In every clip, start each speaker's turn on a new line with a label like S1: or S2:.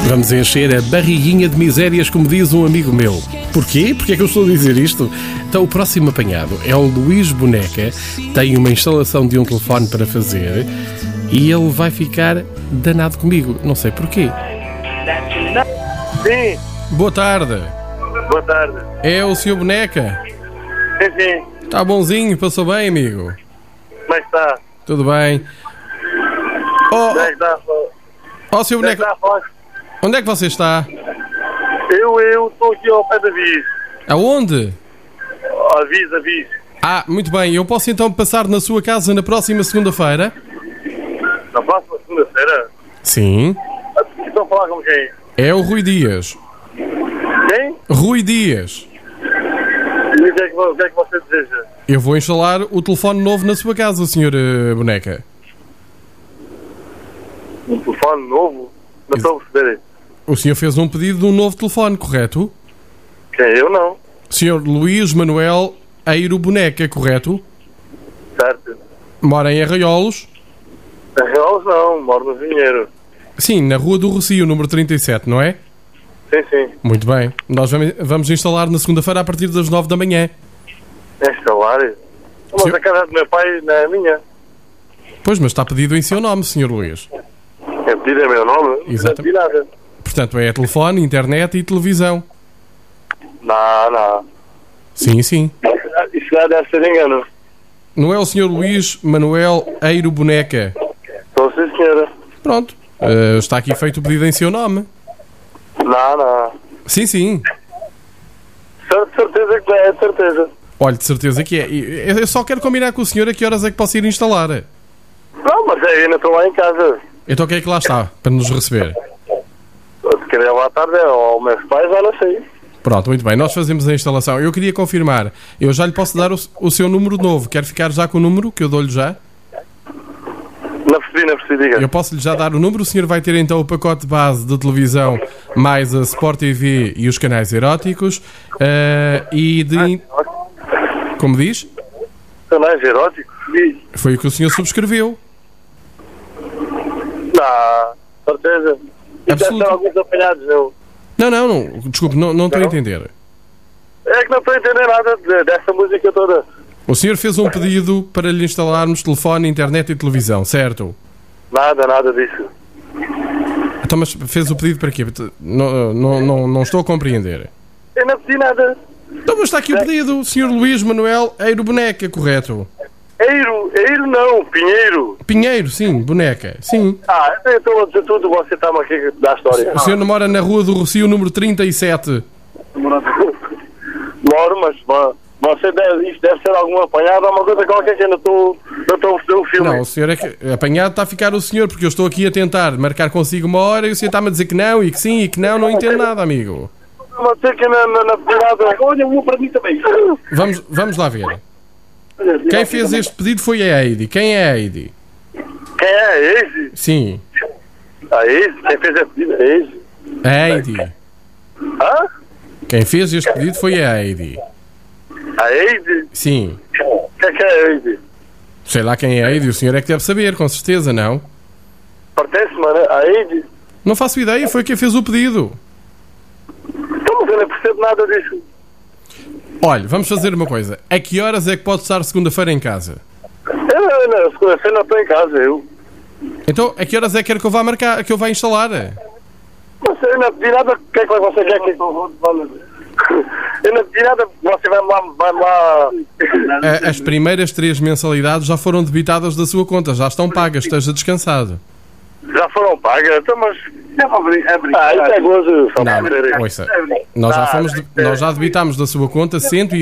S1: Vamos encher a barriguinha de misérias, como diz um amigo meu. Porquê? Porquê é que eu estou a dizer isto? Então, o próximo apanhado é o Luís Boneca, tem uma instalação de um telefone para fazer e ele vai ficar danado comigo. Não sei porquê.
S2: Sim,
S1: Boa tarde.
S2: boa tarde.
S1: É o Sr. Boneca?
S2: Sim, sim.
S1: Está bonzinho? Passou bem, amigo?
S2: Como é que está?
S1: Tudo bem?
S2: Como é que está?
S1: Sr.
S2: Como é que
S1: Boneca,
S2: está?
S1: onde é que você está?
S2: Eu estou aqui ao pé da Viz.
S1: Aonde?
S2: Aviz.
S1: Ah, muito bem. Eu posso então passar na sua casa na próxima segunda-feira?
S2: Na próxima segunda-feira?
S1: Sim.
S2: Estão a falar com quem?
S1: É o Rui Dias.
S2: Quem?
S1: Rui Dias.
S2: E o que é que você deseja?
S1: Eu vou instalar o telefone novo na sua casa, Sr. Boneca.
S2: Um telefone novo? Não estou a perceber.
S1: O senhor fez um pedido de um novo telefone, correto?
S2: Quem? Eu não.
S1: Sr. Luís Manuel Eiro Boneca, correto?
S2: Certo.
S1: Mora em Arraiolos?
S2: Na Real não, moro no Vinheiro.
S1: Sim, na Rua do Rocio, número 37, não é?
S2: Sim, sim.
S1: Muito bem. Nós vamos instalar na segunda-feira a partir das 9 da manhã.
S2: É salário? Mas
S1: Sim.
S2: a casa do meu pai não é minha.
S1: Pois, mas está pedido em seu nome, Sr. Luís.
S2: É pedido, é meu nome?
S1: Exato.
S2: Não pedi nada.
S1: Portanto, é telefone, internet e televisão.
S2: Não.
S1: Sim, sim.
S2: Isso já deve ser engano.
S1: Não é o Sr. Luís Manuel Eiro Boneca?
S2: Estou sim, senhora.
S1: Pronto. Está aqui feito o pedido em seu nome.
S2: Não.
S1: Sim, sim.
S2: Certeza que é, de certeza.
S1: Olha, de certeza que é. Eu só quero combinar com o senhor a que horas é que posso ir instalar.
S2: Não, mas eu ainda estou lá em casa.
S1: Então quem é que lá está, para nos receber?
S2: Se querer lá à tarde, ou meus pais, já não sei.
S1: Pronto, muito bem. Nós fazemos a instalação. Eu queria confirmar. Eu já lhe posso dar o seu número novo. Quer ficar já com o número que eu dou-lhe já?
S2: Não percebi, diga.
S1: Eu posso-lhe já dar o número. O senhor vai ter então o pacote base de televisão mais a Sport TV e os canais eróticos. Como diz?
S2: Canais eróticos?
S1: Foi o que o senhor subscreveu.
S2: Não, certeza. E deve
S1: Absoluto.
S2: ter alguns apanhados, eu.
S1: Não. Desculpe, não estou a entender.
S2: É que não estou a entender nada dessa música toda.
S1: O senhor fez um pedido para lhe instalarmos telefone, internet e televisão, certo?
S2: Nada disso.
S1: Então, mas fez o pedido para quê? Não estou a compreender.
S2: Eu não pedi nada.
S1: Então, mas está aqui o pedido, Sr. Luís Manuel Eiro Boneca, correto?
S2: Eiro não, Pinheiro.
S1: Pinheiro, sim, Boneca, sim.
S2: Eu estou a dizer tudo, você está-me aqui a dar a história.
S1: O senhor mora na Rua do Rocio, número 37.
S2: Moro, mas isto deve ser algum apanhado ou uma coisa qualquer que eu não estou a perceber o filme.
S1: Não, o senhor é que apanhado está a ficar o senhor, porque eu estou aqui a tentar marcar consigo uma hora e o senhor está-me a dizer que não e que sim e que não entendo nada, amigo.
S2: Não sei que na pirada. Olha, um para mim também.
S1: Vamos lá ver. Quem fez este pedido foi a Heidi. Quem é a Heidi?
S2: Quem é esse?
S1: Sim,
S2: Esse? Quem fez esse pedido é esse?
S1: a Heidi.
S2: Hã?
S1: Quem fez este pedido foi a Heidi.
S2: A Eide?
S1: Sim.
S2: Quem é a Eide?
S1: Sei lá quem é a Heidi, o senhor é que deve saber, com certeza, não?
S2: Pertence-me a Eide?
S1: Não faço ideia, foi quem fez o pedido.
S2: Então, mas eu não percebo nada disso.
S1: Olha, vamos fazer uma coisa. A que horas é que pode estar segunda-feira em casa?
S2: Eu segunda-feira não estou em casa, eu.
S1: Então, a que horas é que quer que eu vá marcar, que eu vá instalar?
S2: Mas eu não pedi nada, o que é que você quer que eu não pedi nada, você vai lá.
S1: As primeiras 3 mensalidades já foram debitadas da sua conta, já estão pagas, esteja descansado.
S2: Já foram pagas, então, mas. Isso é gozo.
S1: Não, ouça, nós já debitámos da sua conta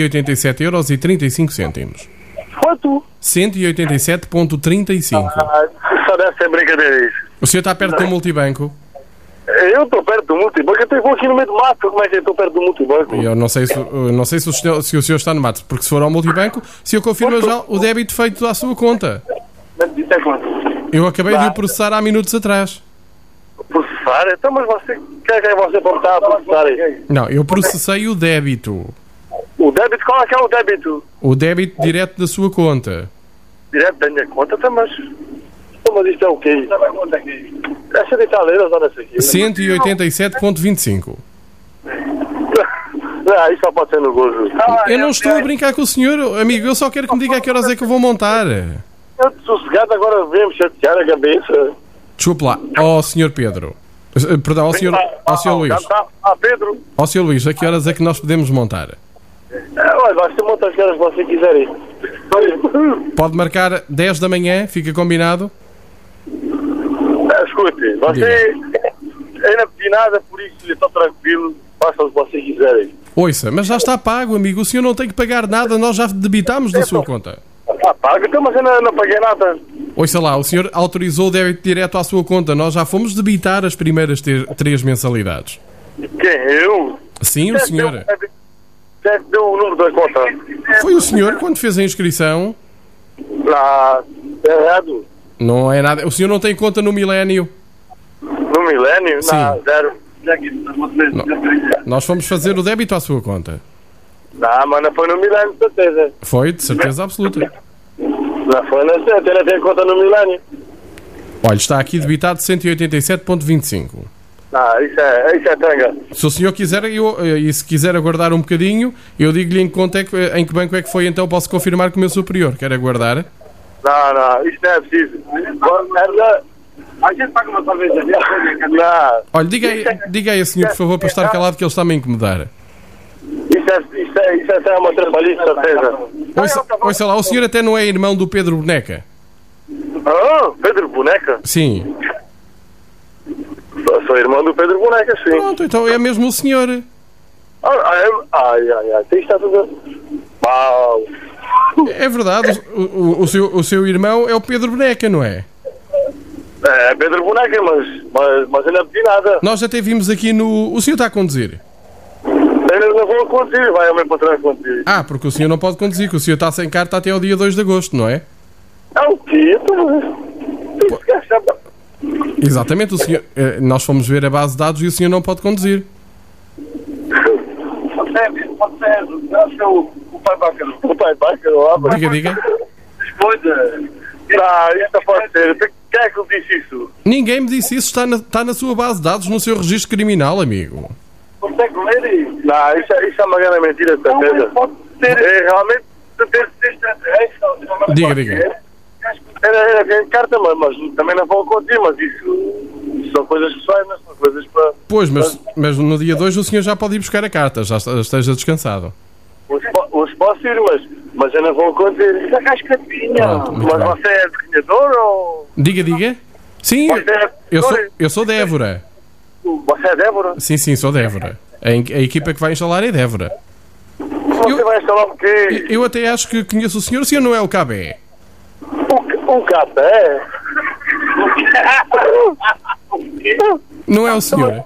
S1: 187,35€.
S2: Quanto?
S1: 187,35.
S2: Só deve ser brincadeira isso.
S1: O senhor está perto do multibanco?
S2: Eu estou perto do multibanco, eu estou aqui no meio do mato, como é que eu estou perto do multibanco?
S1: Eu não sei se o senhor está no mato, porque se for ao multibanco, se eu confirmo já o débito feito à sua conta.
S2: Isso é quanto?
S1: Eu acabei de o processar há minutos atrás.
S2: Processar? Então, mas você, quem é você para estar a processar aí?
S1: Não, eu processei o débito.
S2: O débito, qual é que é o débito?
S1: O débito direto da sua conta.
S2: Direto da minha conta, então, mas isto é o quê? É 100 e tal euros, olha isso aqui.
S1: 187,25.
S2: Não, isso só pode ser no gozo.
S1: Eu não estou a brincar com o senhor, amigo. Eu só quero que me diga a que horas é que eu vou montar.
S2: Eu sossegado, agora vem-me chatear a cabeça.
S1: Desculpe lá. Ó, senhor Pedro. Perdão, ao senhor Luís.
S2: Pedro.
S1: Ó, senhor Luís, a que horas é que nós podemos montar?
S2: Olha, você monta as que horas você quiser ir.
S1: Pode marcar 10 da manhã, fica combinado?
S2: Escute, você ainda não pedi nada, por isso estou tranquilo, faça o que você quiser ir.
S1: Ouça, mas já está pago, amigo. O senhor não tem que pagar nada, nós já debitámos da sua conta.
S2: Está pago, então, mas eu não paguei nada.
S1: Ouça lá, o senhor autorizou o débito direto à sua conta. Nós já fomos debitar as primeiras 3 mensalidades.
S2: Quem? Eu?
S1: Sim, o senhor.
S2: Quem deu o número da conta?
S1: Foi o senhor quando fez a inscrição.
S2: Não, errado.
S1: Não é nada. O senhor não tem conta no Milénio?
S2: No Milénio?
S1: Sim.
S2: Não, zero.
S1: Não. Nós fomos fazer o débito à sua conta.
S2: Não, mas não foi no Milénio, de certeza.
S1: Foi, de certeza absoluta.
S2: Não foi na certa, ele tem conta no Milénio.
S1: Olha, está aqui debitado 187,25.
S2: Isso é tanga.
S1: Se o senhor quiser, e se quiser aguardar um bocadinho, eu digo-lhe em que banco é que foi, então posso confirmar com o meu superior. Quer aguardar?
S2: Não, isto não é preciso. A gente paga uma cerveja. Não.
S1: Olha, diga aí, senhor, por favor, para estar calado, que ele está-me a incomodar.
S2: Isso é uma trabalhista, certeza.
S1: Ouça lá, o senhor até não é irmão do Pedro Boneca?
S2: Ah, Pedro Boneca?
S1: Sim.
S2: Sou irmão do Pedro Boneca, sim.
S1: Pronto, então é mesmo o senhor.
S2: Ai, isto está tudo... Uau.
S1: É verdade, o seu irmão é o Pedro Boneca, não é?
S2: É Pedro Boneca, mas eu não pedi nada.
S1: Nós até vimos aqui no... O senhor está a conduzir?
S2: Eu não vou conduzir, vai ao meu patrão conduzir.
S1: Ah, porque o senhor não pode conduzir, que o senhor está sem carta até ao dia 2 de agosto, não é?
S2: É o quê?
S1: Exatamente, o senhor... Nós fomos ver a base de dados e o senhor não pode conduzir.
S2: Pode ser. O pai Bácaro. O pai Bácaro,
S1: Diga.
S2: Coisa. Não, isso não pode ser. Quem é que lhe disse isso?
S1: Ninguém me disse isso, está na sua base de dados, no seu registro criminal, amigo.
S2: Consegue ler isso? Não, isso é uma grande mentira, de certeza. Pode ser. Realmente,
S1: Diga.
S2: Era carta, mas também não vou contigo, mas isso são coisas pessoais, não são coisas para...
S1: Pois, mas no dia 2 o senhor já pode ir buscar a carta, já esteja descansado.
S2: Hoje posso ir, mas eu não vou contigo. Isso é cascatinha. Mas você é desenhador ou...
S1: Diga. Sim, eu sou Débora.
S2: Você é Débora?
S1: Sim, sou Débora. A equipa que vai instalar é Débora.
S2: Você vai instalar o quê?
S1: Eu até acho que conheço o senhor não é o Cabé.
S2: Um café?
S1: Não é o senhor?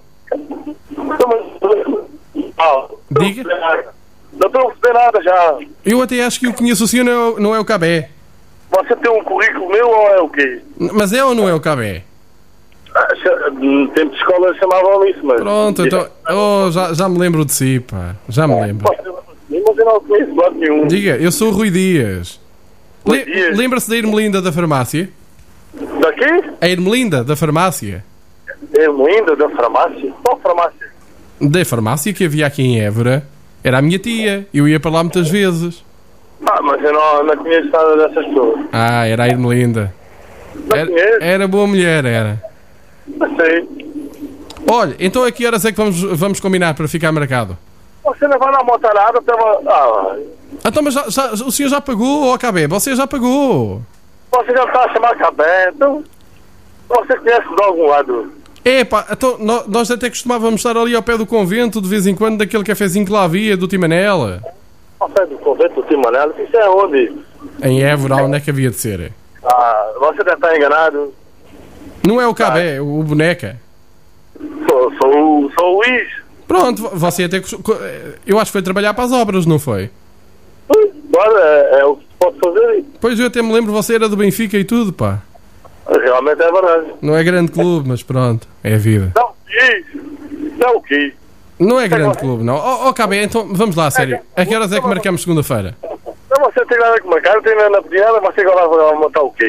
S1: Diga.
S2: Não estou a perceber nada já.
S1: Eu até acho que eu conheço o senhor não é o Cabé.
S2: Você tem um currículo meu ou é o quê?
S1: Mas é ou não é o Cabé?
S2: No tempo de escola chamavam isso, mas...
S1: Pronto, então... já me lembro de si, pá. Já me lembro.
S2: Mas eu não conheço lado nenhum.
S1: Diga, eu sou o Rui Dias. Lembra-se da Ermelinda da farmácia?
S2: Daqui?
S1: A Ermelinda da farmácia.
S2: Ermelinda da farmácia? Qual farmácia?
S1: Da farmácia que havia aqui em Évora. Era a minha tia. Eu ia para lá muitas vezes.
S2: Mas eu não conheço nada dessas pessoas.
S1: Era a Ermelinda. Era boa mulher, era.
S2: Não sei.
S1: Olha, então a que horas é que vamos combinar para ficar marcado?
S2: Você não vai lá montar nada,
S1: Então, mas o senhor já pagou, Cabé? Você já pagou.
S2: Você já está a chamar Cabé, então... Você conhece de algum lado?
S1: Então nós até costumávamos estar ali ao pé do convento, de vez em quando, daquele cafezinho que lá havia, do Timanela.
S2: Ao pé do convento do Timanela? Isso é onde?
S1: Em Évora, onde é que havia de ser?
S2: Você deve estar enganado.
S1: Não é o Cabé, o Boneca.
S2: Sou o Luís.
S1: Pronto, você até... Eu acho que foi trabalhar para as obras, não foi?
S2: Agora é o que se pode fazer.
S1: Pois eu até me lembro, você era do Benfica e tudo, pá.
S2: Realmente é verdade.
S1: Não é grande clube, mas pronto, é a vida.
S2: Não o quê?
S1: Não é grande clube, não. Cabé, então vamos lá, sério. A que horas é que marcamos segunda-feira?
S2: Não, você tem nada que marcar, eu tenho nada na piada, você agora vai montar o quê?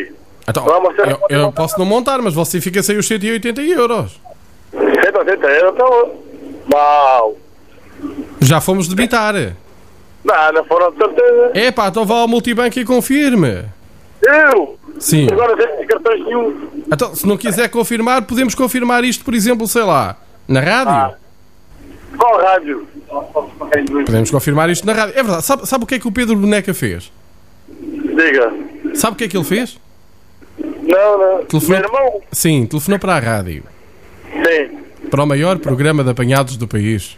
S1: Então,
S2: Não, mas
S1: eu posso não montar, mas você fica sem os 180 euros.
S2: 180 euros, então... Uau!
S1: Já fomos debitar.
S2: Não foram de certeza.
S1: Epá, então vá ao multibanco e confirme.
S2: Eu?
S1: Sim.
S2: Agora não tenho cartões nenhum.
S1: Então, se não quiser confirmar, podemos confirmar isto, por exemplo, sei lá, na rádio.
S2: Qual rádio?
S1: Podemos confirmar isto na rádio. É verdade, sabe o que é que o Pedro Boneca fez?
S2: Diga.
S1: Sabe o que é que ele fez?
S2: Não.
S1: Telefonou...
S2: Meu irmão?
S1: Sim, telefonou para a rádio.
S2: Sim.
S1: Para o maior programa de apanhados do país.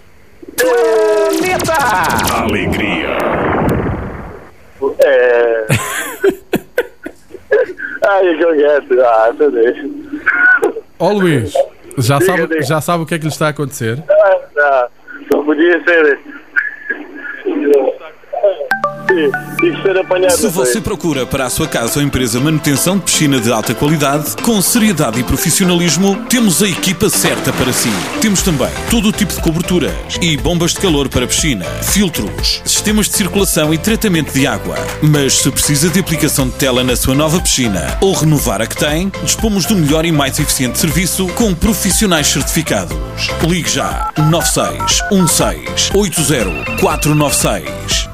S3: Alegria.
S2: Ai, que eu gato. Meu Deus.
S1: Ó Luís, já
S2: Diga.
S1: sabe o que é que lhe está a acontecer?
S2: Não podia ser. Tive que ser apanhado.
S3: Se você procura para a sua casa ou empresa manutenção de piscina de alta qualidade, com seriedade e profissionalismo, temos a equipa certa para si. Temos também todo o tipo de coberturas e bombas de calor para piscina, filtros, sistemas de circulação e tratamento de água. Mas se precisa de aplicação de tela na sua nova piscina ou renovar a que tem, dispomos do melhor e mais eficiente serviço com profissionais certificados. Ligue já 961680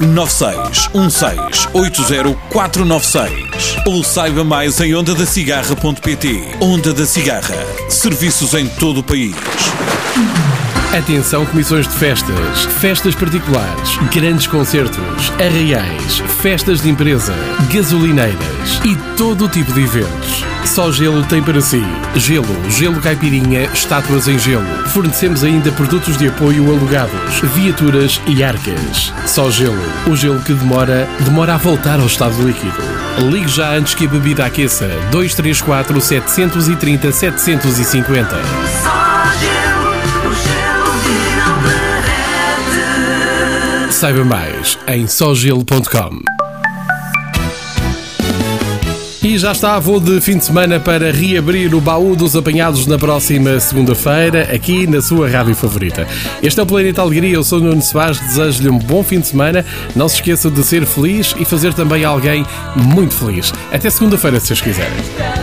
S3: 961680496 ou saiba mais em ondadacigarra.pt. Onda da Cigarra. Serviços em todo o país.
S1: Atenção, comissões de festas, festas particulares, grandes concertos, arraiais, festas de empresa, gasolineiras e todo o tipo de eventos. Só Gelo tem para si. Gelo caipirinha, estátuas em gelo. Fornecemos ainda produtos de apoio alugados, viaturas e arcas. Só Gelo. O gelo que demora a voltar ao estado líquido. Ligue já antes que a bebida aqueça. 234 730 750. Saiba mais em sogelo.com. E já está, vou de fim de semana para reabrir o baú dos apanhados na próxima segunda-feira, aqui na sua rádio favorita. Este é o Planeta Alegria, eu sou o Nuno Soares, desejo-lhe um bom fim de semana. Não se esqueça de ser feliz e fazer também alguém muito feliz. Até segunda-feira, se vocês quiserem.